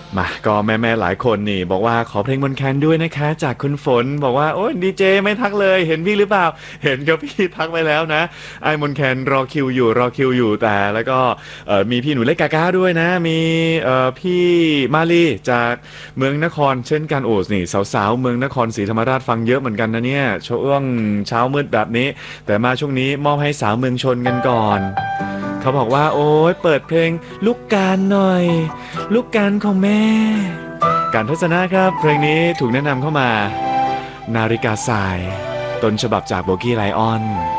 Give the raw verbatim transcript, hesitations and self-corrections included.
มาก็แม่ๆหลายคนนี่บอกว่าขอเพลงมนต์แคนด้วยนะคะจากคุณฝนบอกว่าโอ้ยดีเจไม่ทักเลยเห็นพี่หรือเปล่าเห็นครับพี่ทักไปแล้วนะไอ้มนต์แคนรอคิวอยู่รอคิวอยู่แต่แล้วก็เอ่อมีพี่หนูเล็กกาก้าด้วยนะมีเอ่อพี่มาลีจากเมืองนครเช่นกันโอ้นี่สาวๆเมืองนครศรีธรรมราชฟังเยอะเหมือนกันนะเนี่ยช่วงเช้ามืดแบบนี้แต่มาช่วงนี้มอบให้สาวเมืองชนกันก่อนเขาบอกว่าโอ้ยเปิดเพลงลูกการหน่อยลูกการของแม่การทัศนะครับเพลงนี้ถูกแนะนำเข้ามานาฬิกาทรายต้นฉบับจากโบกี้ไลออน